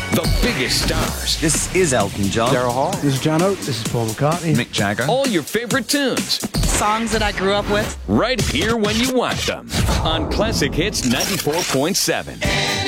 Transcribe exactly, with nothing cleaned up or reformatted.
The biggest stars. This is Elton John. Daryl Hall. This is John Oates. This is Paul McCartney. Mick Jagger. All your favorite tunes. Songs that I grew up with. Right here when you want them. On Classic Hits ninety-four point seven.